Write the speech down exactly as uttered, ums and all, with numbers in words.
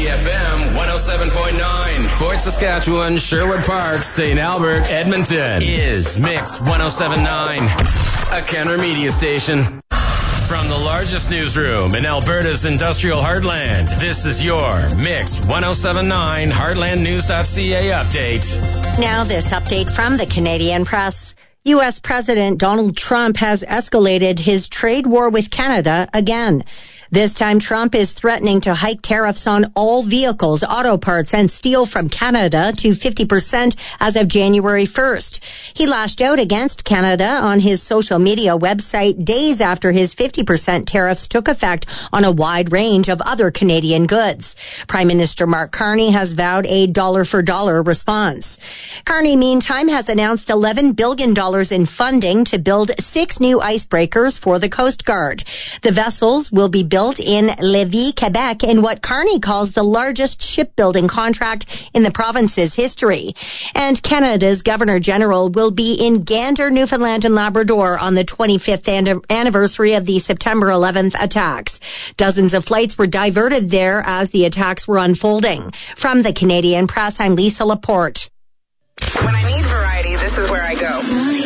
C F M one oh seven point nine. Fort Saskatchewan, Sherwood Park, Saint Albert, Edmonton is Mix one oh seven point nine, a Kenner media station. From the largest newsroom in Alberta's industrial heartland, this is your Mix one oh seven point nine Heartland News dot C A update. Now this update from the Canadian Press. U S President Donald Trump has escalated his trade war with Canada again. This time, Trump is threatening to hike tariffs on all vehicles, auto parts, and steel from Canada to fifty percent as of January first. He lashed out against Canada on his social media website days after his fifty percent tariffs took effect on a wide range of other Canadian goods. Prime Minister Mark Carney has vowed a dollar-for-dollar response. Carney, meantime, has announced eleven billion dollars in funding to build six new icebreakers for the Coast Guard. The vessels will be built in Lévis, Quebec, in what Carney calls the largest shipbuilding contract in the province's history. And Canada's Governor General will be in Gander, Newfoundland and Labrador on the twenty-fifth anniversary of the September eleventh attacks. Dozens of flights were diverted there as the attacks were unfolding. From the Canadian Press, I'm Lisa Laporte. When I need variety, this is where I go.